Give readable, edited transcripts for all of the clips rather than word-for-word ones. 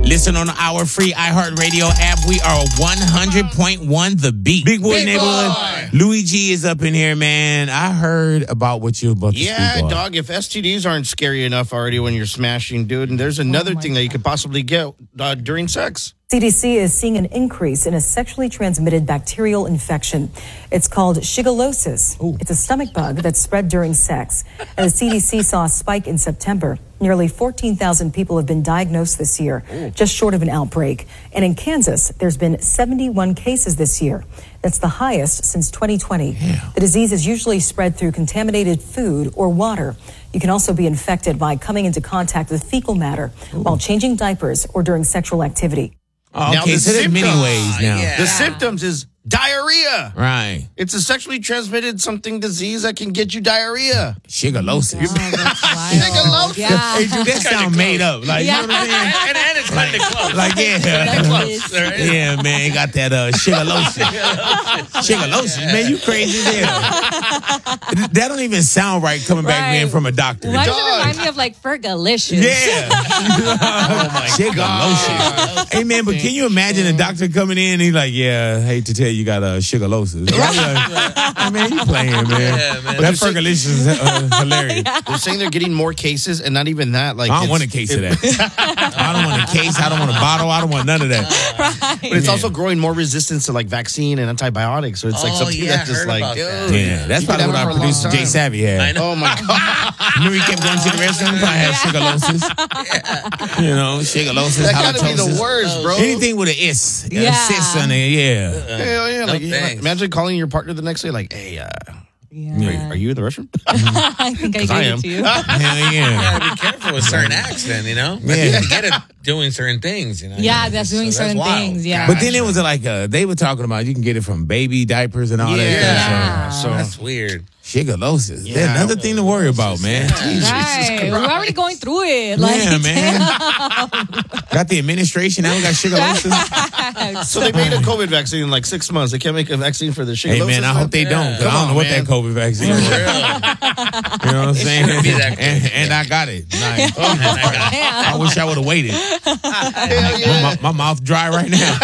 Listen on our free iHeartRadio app. We are 100.1 The Beat. Big Boy Neighborhood. Luigi is up in here, man. I heard about what you're about to speak on. Dog, if STDs aren't scary enough already when you're smashing, dude, and there's another thing that you could possibly get during sex. CDC is seeing an increase in a sexually transmitted bacterial infection. It's called shigellosis. Ooh. It's a stomach bug that's spread during sex. And the CDC saw a spike in September. Nearly 14,000 people have been diagnosed this year, just short of an outbreak. And in Kansas, there's been 71 cases this year. That's the highest since 2020. Yeah. The disease is usually spread through contaminated food or water. You can also be infected by coming into contact with fecal matter while changing diapers or during sexual activity. Oh, okay, so there's many ways now. Yeah. The symptoms is diarrhea. Right. It's a sexually transmitted disease that can get you diarrhea. Shigellosis. Shigellosis. Yeah. Hey, dude, that sound made up. Like, you know what I'm saying? And it's kind of close. Like, yeah. Yeah, man, got that shigellosis. Shigellosis. Man, you crazy as hell. That don't even sound right coming back, man, from a doctor. Why does it remind me of like Fergalicious? Yeah. Oh, my Shigellosis. Hey, man, but can you imagine a doctor coming in and he's like, yeah, I hate to tell you, got a shigellosis. Hey, man, you playing, man. Yeah, man. That Fergalicious is hilarious. They're saying they're getting more cases, and not even that. Like, I don't want a case of that. I don't want a case. I don't want a bottle. I don't want none of that. Right. But it's also growing more resistance to like vaccine and antibiotics. So it's like something that's just like, dude. Yeah, that's probably what our producer Jay Savvy had. I know. Oh my God. Remember he kept going to the restroom? Probably had shigellosis. You know, shigellosis. That gotta be the halitosis. worst, bro. Anything with an S. Yeah. Sis on it, yeah. Hell yeah. Like, thanks. imagine calling your partner the next day, like, hey, Yeah. are you in the restroom? I think I gave it to you. Hell yeah. You gotta be careful with certain acts, then, you know? Yeah. You can get it doing certain things, you know? Yeah, that's doing certain wild. things. Yeah. But then it was like, they were talking about you can get it from baby diapers and all that Yeah. stuff. So That's weird. shigellosis. Yeah. That's another thing to worry about, man. Right. We're already going through it. Like, Yeah, man. Got the administration now. We got shigellosis. So they made a COVID vaccine in like 6 months. They can't make a vaccine for the shigellosis. Hey, man, I hope they don't. Because I don't know what that COVID vaccine is. You know what I'm saying? shouldn't be that good. And I got it. Like, I wish I would have waited. Hell yeah. My mouth dry right now.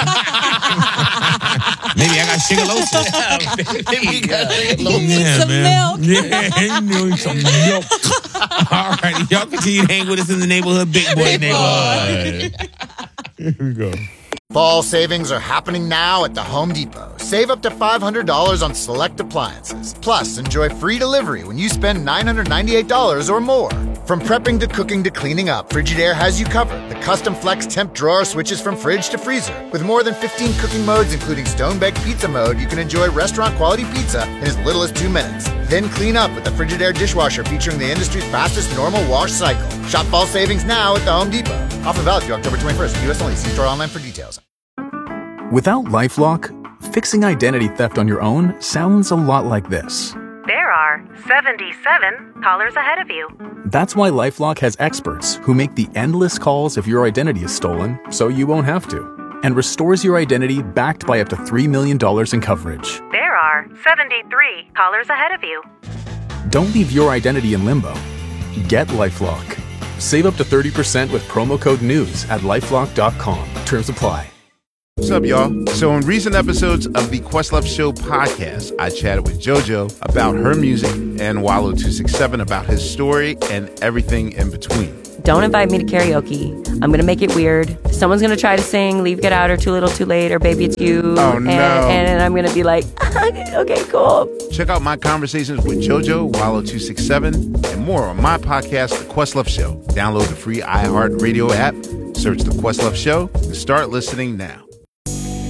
Maybe I got shigellosis. Maybe you got shigellosis. Yeah, some man. milk. Yeah, you need some milk. All right, y'all continue to hang with us in the neighborhood, Big Boy Neighborhood. Here we go. Fall savings are happening now at the Home Depot. Save up to $500 on select appliances. Plus, enjoy free delivery when you spend $998 or more. From prepping to cooking to cleaning up, Frigidaire has you covered. The custom flex temp drawer switches from fridge to freezer. With more than 15 cooking modes, including stone-baked pizza mode, you can enjoy restaurant-quality pizza in as little as 2 minutes. Then clean up with the Frigidaire dishwasher featuring the industry's fastest normal wash cycle. Shop fall savings now at the Home Depot. Offer valid through October 21st. U.S. only. See store online for details. Without LifeLock, fixing identity theft on your own sounds a lot like this. There are 77 callers ahead of you. That's why LifeLock has experts who make the endless calls if your identity is stolen, so you won't have to, and restores your identity backed by up to $3 million in coverage. There are 73 callers ahead of you. Don't leave your identity in limbo. Get LifeLock. Save up to 30% with promo code NEWS at LifeLock.com. Terms apply. What's up, y'all? So in recent episodes of the Questlove Show podcast, I chatted with JoJo about her music and Wallo267 about his story and everything in between. Don't invite me to karaoke. I'm going to make it weird. Someone's going to try to sing Leave, Get Out, or Too Little, Too Late, or Baby, It's You. Oh, no. And I'm going to be like, okay, cool. Check out my conversations with JoJo, Wallo267, and more on my podcast, The Questlove Show. Download the free iHeartRadio app, search The Questlove Show, and start listening now.